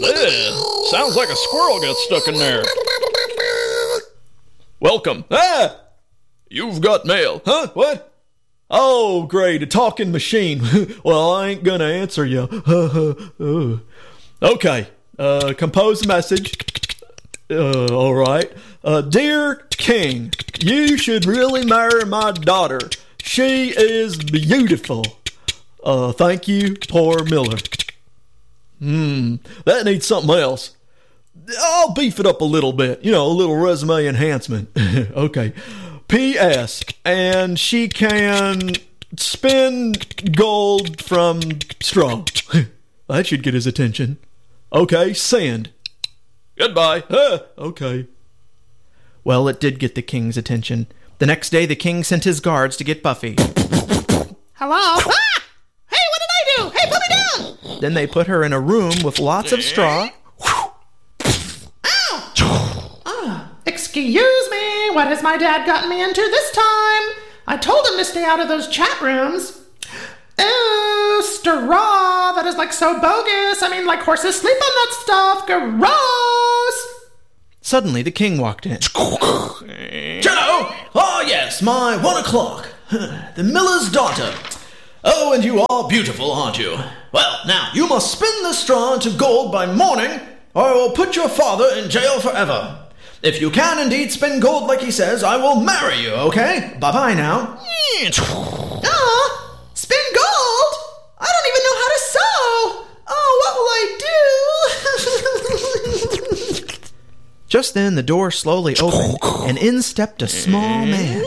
Sounds like a squirrel got stuck in there. Welcome. Ah! You've got mail. Huh? What? Oh, great, a talking machine. Well, I ain't gonna answer you. Okay, compose a message. All right. Dear King, you should really marry my daughter. She is beautiful. Thank you, poor Miller. That needs something else. I'll beef it up a little bit. You know, a little resume enhancement. Okay. P.S. And she can spin gold from straw. That should get his attention. Okay, send. Goodbye. Okay. Well, it did get the king's attention. The next day, the king sent his guards to get Buffy. Hello? Ah! Hey, what did I do? Hey, put me down! Then they put her in a room with lots of straw. Excuse me, what has my dad gotten me into this time? I told him to stay out of those chat rooms. Ew, straw, that is like so bogus. I mean, like horses sleep on that stuff. Gross! Suddenly, the king walked in. Jello! Oh, yes, my 1 o'clock. The miller's daughter. Oh, and you are beautiful, aren't you? Well, now, you must spin the straw into gold by morning, or I will put your father in jail forever. If you can indeed spin gold like he says, I will marry you, okay? Bye-bye now. Spin gold? I don't even know how to sew. Oh, what will I do? Just then, the door slowly opened, and in stepped a small man.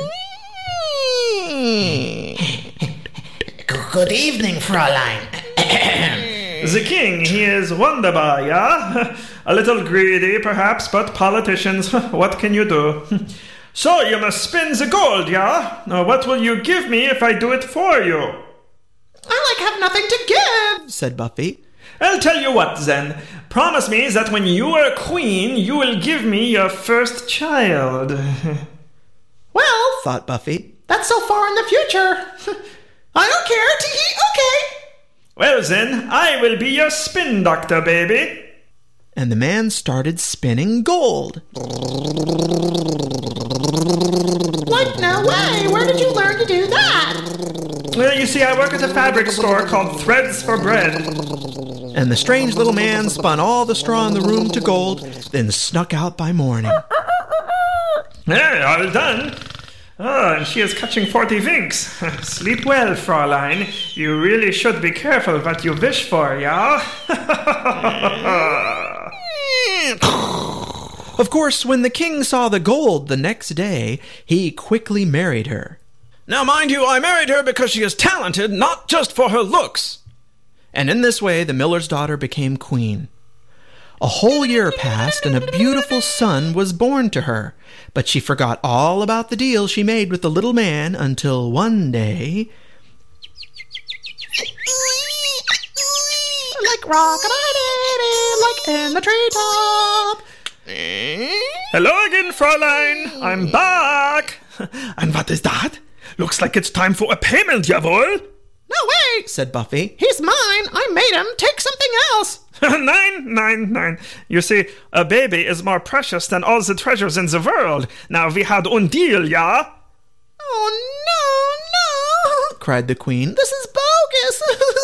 Good evening, Fräulein. The king, he is wunderbar, yeah? A little greedy, perhaps, but politicians, what can you do? So, you must spin the gold, yeah? What will you give me if I do it for you? I have nothing to give, said Buffy. I'll tell you what, then. Promise me that when you are queen, you will give me your first child. Well, thought Buffy, that's so far in the future. I don't care. Okay. Well, then, I will be your spin doctor, baby. And the man started spinning gold. What? No way! Where did you learn to do that? Well, you see, I work at a fabric store called Threads for Bread. And the strange little man spun all the straw in the room to gold, then snuck out by morning. Hey, all done. Oh, and she is catching 40 winks. Sleep well, Fräulein. You really should be careful what you wish for, yeah? Of course, when the king saw the gold the next day, he quickly married her. Now, mind you, I married her because she is talented, not just for her looks. And in this way, the miller's daughter became queen. A whole year passed, and a beautiful son was born to her. But she forgot all about the deal she made with the little man until one day... Like rock-a-bye-baby, like in the treetop. Hello again, Fräulein. I'm back. And what is that? Looks like it's time for a payment, jawohl. No way, said Buffy. He's mine. I made him. Take something else. Nine. You see, a baby is more precious than all the treasures in the world. Now we had un deal, yeah? Oh, no, cried the queen. This is bogus.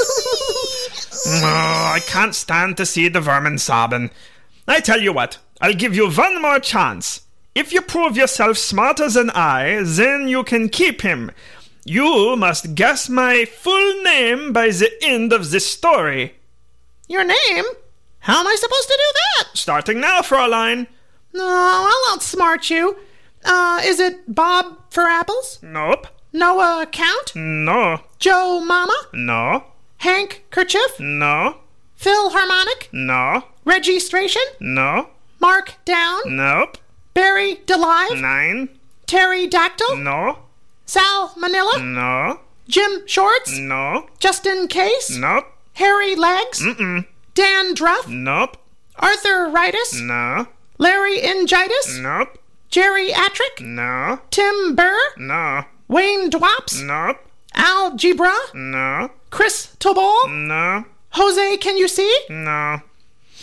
Oh, I can't stand to see the vermin sobbing. I tell you what, I'll give you one more chance. If you prove yourself smarter than I, then you can keep him. You must guess my full name by the end of this story. Your name? How am I supposed to do that? Starting now, Fräulein. No, I'll outsmart you. Is it Bob for apples? Nope. Noah Count? No. Joe Mama? No. Hank Kerchief? No. Phil Harmonic? No. Registration? No. Mark Down? Nope. Barry Delive? 9. Terry Dactyl? No. Sal Manila? No. Jim Shorts? No. Justin Case? Nope. Harry Legs? Mm-mm. Dan Druff? Nope. Arthur Ritus? No. Larry Ingitis? Nope. Jerry Attrick? No. Tim Burr? No. Wayne Dwops? Nope. Al Gebra? No. Chris Tobol? No. Jose Can You See? No.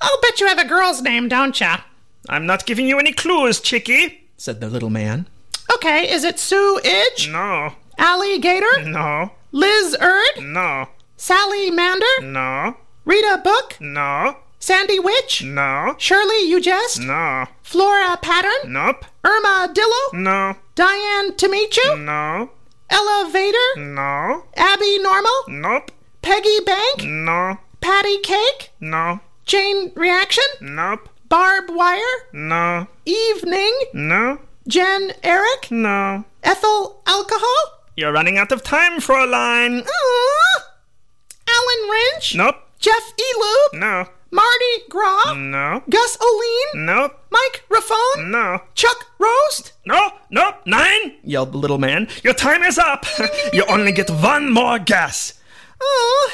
I'll bet you have a girl's name, don't ya? I'm not giving you any clues, chickie. said the little man. Okay, is it Sue Idge? No. Alligator? No. Liz Erd? No. Sally Mander? No. Rita Book? No. Sandy Witch? No. Shirley You Jest? No. Flora Pattern? Nope. Irma Dillo? No. Diane Tamichu? No. Ella Vader? No. Abby Normal? Nope. Peggy Bank? No. Patty Cake? No. Jane Reaction? Nope. Barb Wire? No. Evening? No. Jen Eric? No. Ethel Alcohol? You're running out of time, Fräulein. Aww. Alan Wrench? Nope. Jeff Eloop? No. Marty Gras? No. Gus Oline? Nope. Mike Raffone? No. Chuck Roast? No. Nope. 9. Yelled the little man. Your time is up. You only get one more guess. Oh,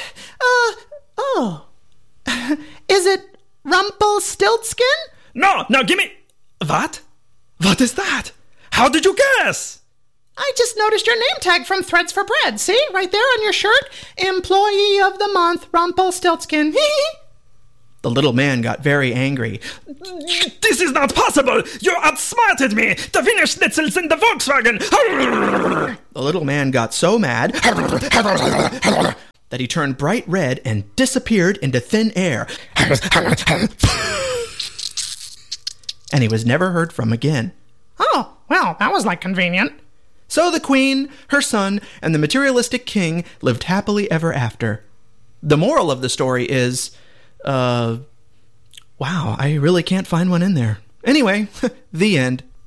is it Rumpelstiltskin? No. Now give me... What? What is that? How did you guess? I just noticed your name tag from Threads for Bread. See, right there on your shirt. Employee of the month, Rumpelstiltskin. The little man got very angry. This is not possible. You outsmarted me. The Wiener Schnitzels in the Volkswagen. The little man got so mad that he turned bright red and disappeared into thin air. And he was never heard from again. Oh, well, that was like convenient. So the queen, her son, and the materialistic king lived happily ever after. The moral of the story is, wow, I really can't find one in there. Anyway, the end.